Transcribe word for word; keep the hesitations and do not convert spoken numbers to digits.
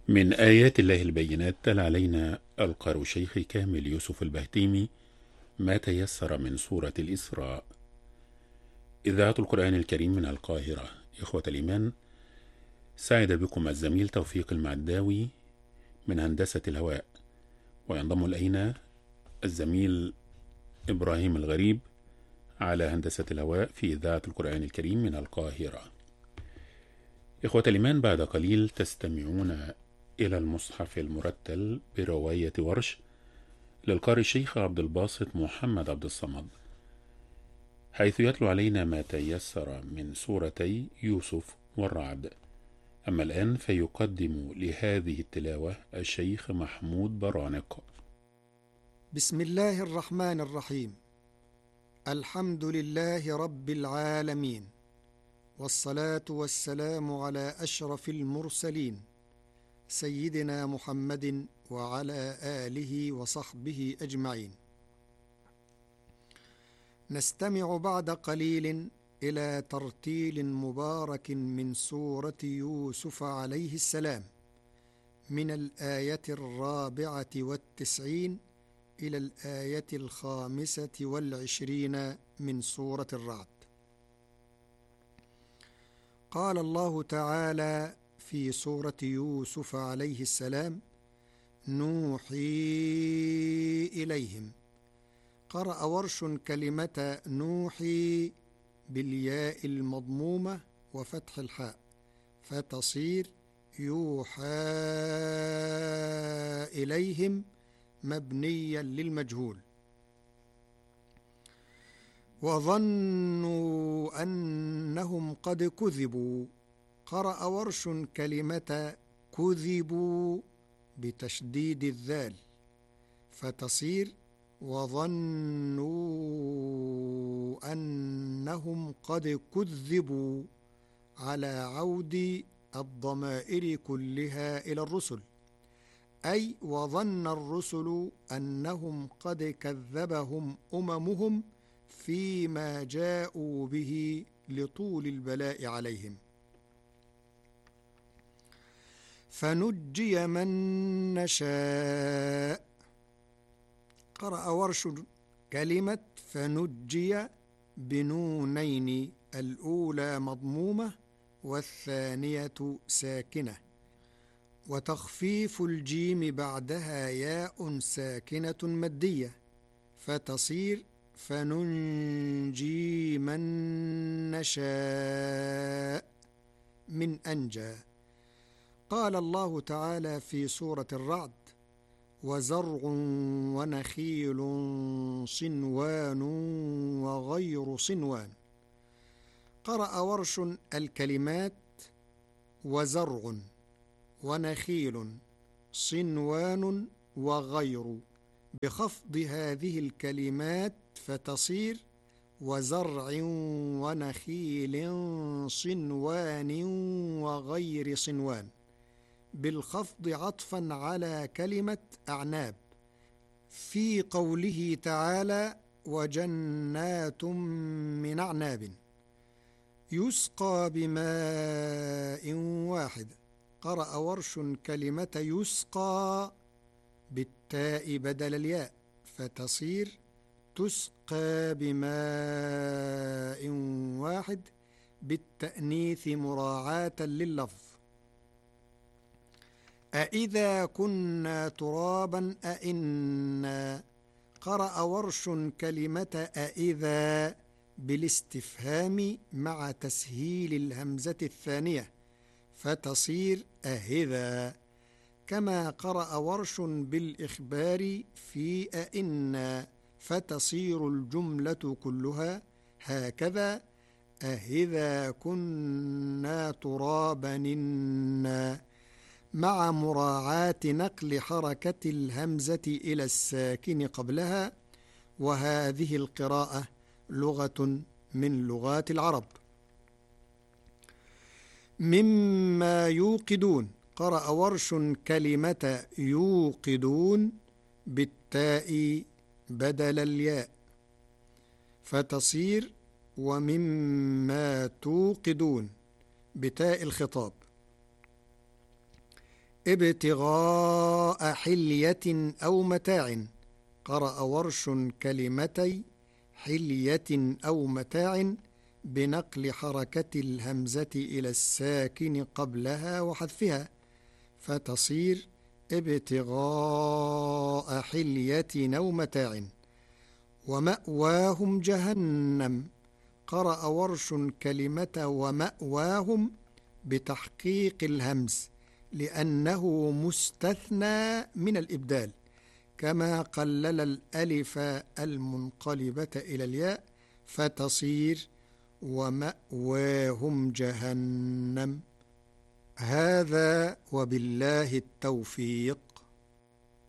من آيات الله البينات تلا علينا القارئ الشيخ كامل يوسف البهتيمي ما تيسر من سورة الإسراء. إذاعة القرآن الكريم من القاهرة. إخوة الإيمان، سعد بكم الزميل توفيق المعداوي من هندسة الهواء، وينضم إلينا الزميل إبراهيم الغريب على هندسة الهواء في إذاعة القرآن الكريم من القاهرة. إخوة الإيمان، بعد قليل تستمعون إلى المصحف المرتل برواية ورش للقارئ الشيخ عبد الباسط محمد عبد الصمد، حيث يتلو علينا ما تيسر من سورتي يوسف والرعد. أما الآن فيقدم لهذه التلاوة الشيخ محمود برانق. بسم الله الرحمن الرحيم. الحمد لله رب العالمين، والصلاة والسلام على أشرف المرسلين سيدنا محمد وعلى آله وصحبه أجمعين. نستمع بعد قليل إلى ترتيل مبارك من سورة يوسف عليه السلام، من الآية الرابعة والتسعين إلى الآية الخامسة والعشرين من سورة الرعد. قال الله تعالى في سورة يوسف عليه السلام: نوحي إليهم. قرأ ورش كلمة نوحي بالياء المضمومة وفتح الحاء، فتصير يوحى إليهم مبنيا للمجهول. وظنوا أنهم قد كذبوا. قرأ ورش كلمة كذبوا بتشديد الذال، فتصير وظنوا أنهم قد كذبوا، على عود الضمائر كلها إلى الرسل، أي وظن الرسل أنهم قد كذبهم أممهم فيما جاءوا به لطول البلاء عليهم. فنجي من نشاء. قرأ ورش كلمة فنجي بنونين، الأولى مضمومة والثانية ساكنة، وتخفيف الجيم بعدها ياء ساكنة مادية، فتصير فننجي من نشاء من أنجى. قال الله تعالى في سورة الرعد: وزرع ونخيل صنوان وغير صنوان. قرأ ورش الكلمات وزرع ونخيل صنوان وغير بخفض هذه الكلمات، فتصير وزرع ونخيل صنوان وغير صنوان، بالخفض عطفا على كلمة أعناب في قوله تعالى: وجنات من أعناب. يسقى بماء واحد. قرأ ورش كلمة يسقى بالتاء بدل الياء، فتصير تسقى بماء واحد بالتأنيث مراعاة لللفظ. أإذا كنا ترابا أإنا. قرأ ورش كلمة أإذا بالاستفهام مع تسهيل الهمزة الثانية، فتصير أهذا، كما قرأ ورش بالإخبار في أئنا، فتصير الجملة كلها هكذا: أهذا كنا ترابا إنا، مع مراعاة نقل حركة الهمزة إلى الساكن قبلها، وهذه القراءة لغة من لغات العرب. مما يوقدون. قرأ ورش كلمة يوقدون بالتاء بدل الياء، فتصير ومما توقدون بتاء الخطاب. ابتغاء حلية أو متاع. قرأ ورش كلمتي حلية أو متاع بنقل حركة الهمزة إلى الساكن قبلها وحذفها، فتصير ابتغاء حلية أو متاع. ومأواهم جهنم. قرأ ورش كلمة ومأواهم بتحقيق الهمز لأنه مستثنى من الإبدال، كما قلل الألف المنقلبة إلى الياء، فتصير ومأواهم جهنم. هذا وبالله التوفيق.